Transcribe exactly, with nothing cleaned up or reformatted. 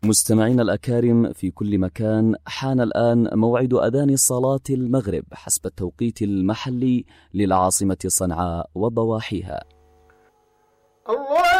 مستمعين الأكارم في كل مكان، حان الآن موعد أذان صلاة المغرب حسب التوقيت المحلي للعاصمة صنعاء وضواحيها. الله